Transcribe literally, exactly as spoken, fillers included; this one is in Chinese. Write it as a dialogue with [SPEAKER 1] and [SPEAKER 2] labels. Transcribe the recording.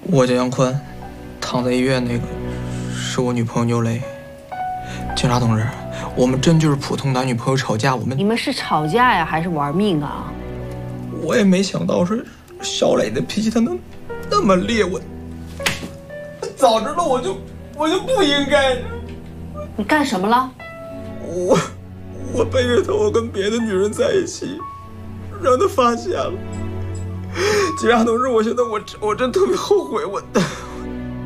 [SPEAKER 1] 我叫杨宽，躺在医院那个是我女朋友牛雷。警察同志，我们真就是普通男女朋友吵架，我们
[SPEAKER 2] 你们是吵架呀，还是玩命啊？
[SPEAKER 1] 我也没想到说小磊的脾气他能那么烈，我早知道我就我就不应该。
[SPEAKER 2] 你干什么了？
[SPEAKER 1] 我我背着他，我跟别的女人在一起，让他发现了。警察同志，我现在我我真特别后悔，我。